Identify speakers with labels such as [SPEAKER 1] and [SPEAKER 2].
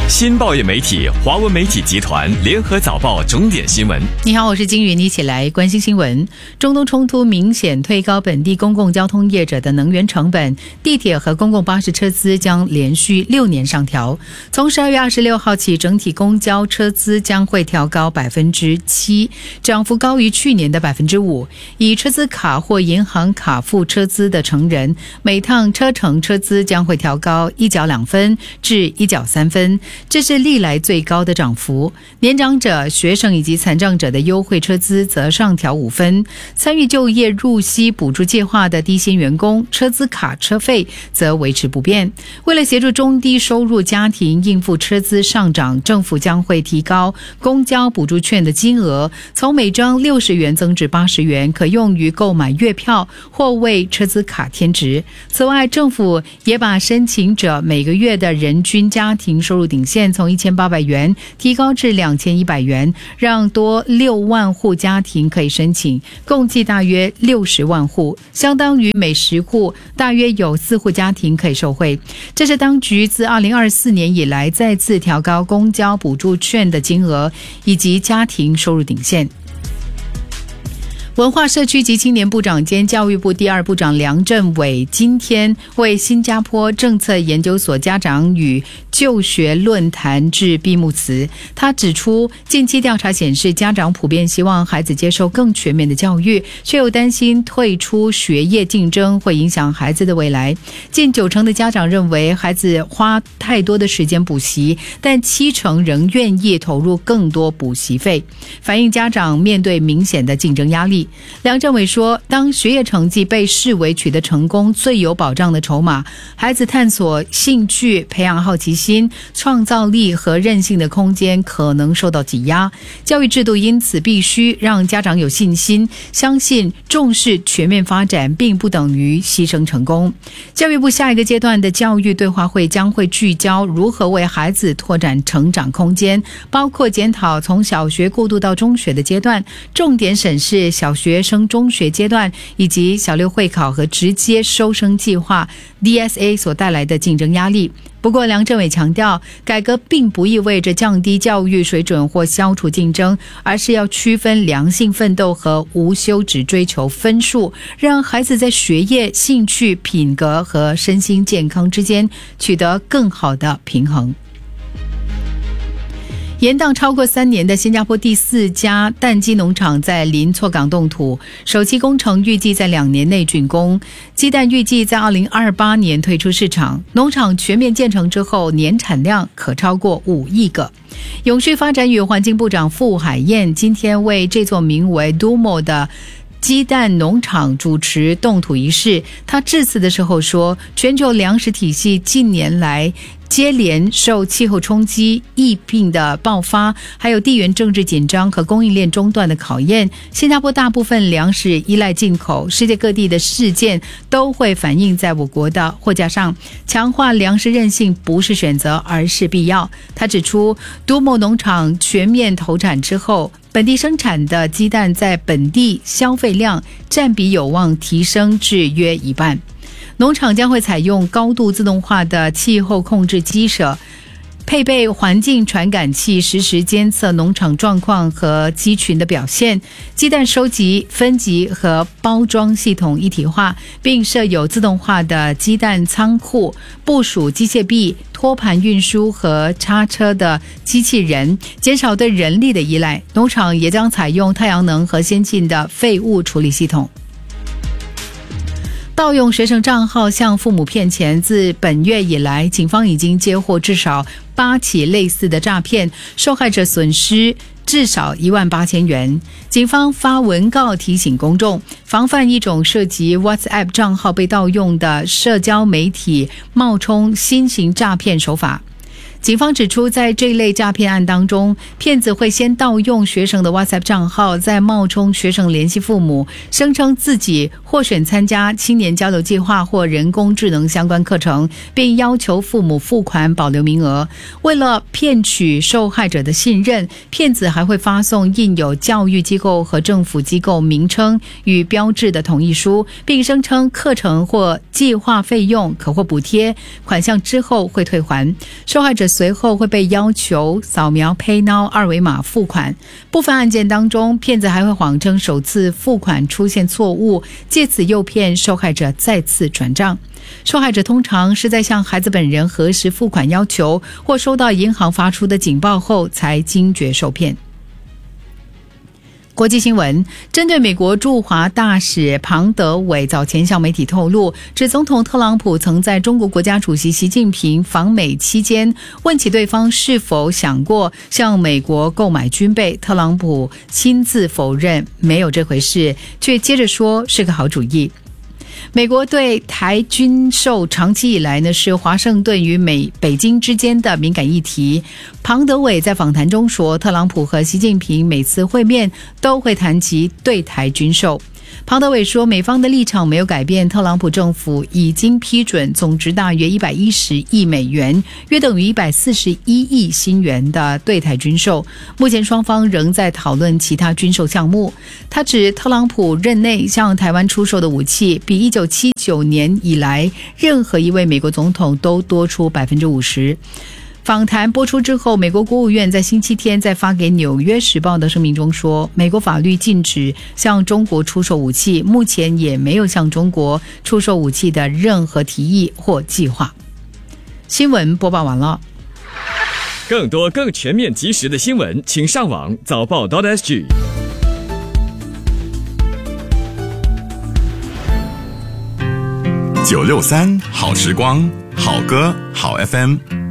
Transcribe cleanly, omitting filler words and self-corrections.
[SPEAKER 1] 新报业媒体华文媒体集团联合早报重点新闻。
[SPEAKER 2] 你好，我是金云，一起来关心新闻。中东冲突明显推高本地公共交通业者的能源成本，地铁和公共巴士车资将连续6年上调。从12月26号起，整体公交车资将会调高 7%， 涨幅高于去年的 5%。以车资卡或银行卡付车资的成人，每趟车程车资将会调高1角2分至1角3分，这是历来最高的涨幅。年长者、学生以及残障者的优惠车资则上调5分。参与就业入息补助计划的低薪员工，车资卡车费则维持不变。为了协助中低收入家庭应付车资上涨，政府将会提高公交补助券的金额，从每张60元增至80元，可用于购买月票或为车资卡添值。此外，政府也把申请者每个月的人均家庭收入顶线从1800元提高至2100元，让多6万户家庭可以申请，共计大约60万户，相当于每10户大约有4户家庭可以受惠。这是当局自2024年以来再次调高公交补助券的金额以及家庭收入顶线。文化社区及青年部长兼教育部第2部长梁振伟今天为新加坡政策研究所家长与就学论坛致闭幕词。他指出，近期调查显示，家长普遍希望孩子接受更全面的教育，却又担心退出学业竞争会影响孩子的未来。近90%的家长认为孩子花太多的时间补习，但70%仍愿意投入更多补习费，反映家长面对明显的竞争压力。梁振伟说，当学业成绩被视为取得成功最有保障的筹码，孩子探索兴趣、培养好奇心、创造力和韧性的空间可能受到挤压。教育制度因此必须让家长有信心，相信重视全面发展并不等于牺牲成功。教育部下一个阶段的教育对话会将会聚焦如何为孩子拓展成长空间，包括检讨从小学过渡到中学的阶段，重点审视小学升中学阶段以及小6会考和直接收生计划 DSA 所带来的竞争压力。不过梁振伟强调，改革并不意味着降低教育水准或消除竞争，而是要区分良性奋斗和无休止追求分数，让孩子在学业、兴趣、品格和身心健康之间取得更好的平衡。延宕超过3年的新加坡第4家蛋鸡农场在林措港动土，首期工程预计在2年内竣工，鸡蛋预计在2028年推出市场。农场全面建成之后，年产量可超过5亿个。永续发展与环境部长傅海燕今天为这座名为 Dumo 的鸡蛋农场主持动土仪式。他致辞的时候说，全球粮食体系近年来接连受气候冲击、疫病的爆发，还有地缘政治紧张和供应链中断的考验。新加坡大部分粮食依赖进口，世界各地的事件都会反映在我国的货架上。强化粮食韧性不是选择，而是必要。他指出，都某农场全面投产之后，本地生产的鸡蛋在本地消费量占比有望提升至约1半。农场将会采用高度自动化的气候控制鸡舍，配备环境传感器，实时监测农场状况和鸡群的表现。鸡蛋收集、分级和包装系统一体化，并设有自动化的鸡蛋仓库，部署机械臂、托盘运输和叉车的机器人，减少对人力的依赖。农场也将采用太阳能和先进的废物处理系统。盗用学生账号向父母骗钱，自本月以来，警方已经接获至少8起类似的诈骗，受害者损失至少18000元。警方发文告提醒公众，防范一种涉及 WhatsApp 账号被盗用的社交媒体冒充新型诈骗手法。警方指出，在这类诈骗案当中，骗子会先盗用学生的 WhatsApp 账号，再冒充学生联系父母，声称自己获选参加青年交流计划或人工智能相关课程，并要求父母付款保留名额。为了骗取受害者的信任，骗子还会发送印有教育机构和政府机构名称与标志的同意书，并声称课程或计划费用可获补贴，款项之后会退还。受害者者随后会被要求扫描 PayNow 二维码付款。部分案件当中，骗子还会谎称首次付款出现错误，借此诱骗受害者再次转账。受害者通常是在向孩子本人核实付款要求或收到银行发出的警报后才惊觉受骗。国际新闻，针对美国驻华大使庞德伟早前向媒体透露，指总统特朗普曾在中国国家主席习近平访美期间问起对方是否想过向美国购买军备，特朗普亲自否认没有这回事，却接着说是个好主意。美国对台军售长期以来呢是华盛顿与北京之间的敏感议题。庞德伟在访谈中说，特朗普和习近平每次会面都会谈及对台军售。庞德伟说，美方的立场没有改变，特朗普政府已经批准总值大约110亿美元，约等于141亿新元的对台军售。目前双方仍在讨论其他军售项目。他指特朗普任内向台湾出售的武器比1979年以来任何一位美国总统都多出 50%。访谈播出之后，美国国务院在星期天在发给《纽约时报》的声明中说，美国法律禁止向中国出售武器，目前也没有向中国出售武器的任何提议或计划。新闻播报完了。
[SPEAKER 1] 更多更全面及时的新闻，请上网早报.sg。
[SPEAKER 3] 963好时光，好歌好 FM。